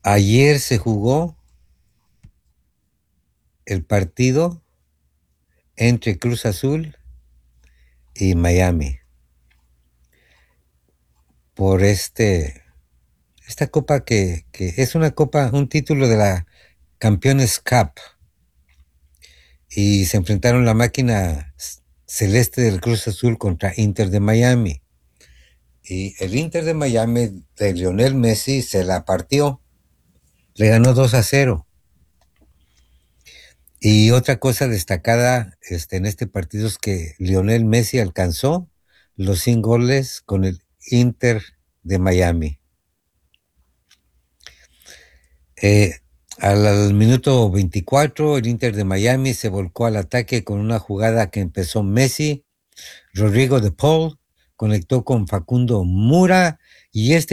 Ayer se jugó el partido entre Cruz Azul y Miami por esta copa que es una copa, un título de la Campeones Cup, y se enfrentaron la máquina celeste del Cruz Azul contra Inter de Miami. Y el Inter de Miami de Lionel Messi se la partió, le ganó 2-0. Y otra cosa destacada en este partido es que Lionel Messi alcanzó los 100 goles con el Inter de Miami. Eh, al minuto 24, el Inter de Miami se volcó al ataque con una jugada que empezó Messi. Rodrigo de Paul conectó con Facundo Mura y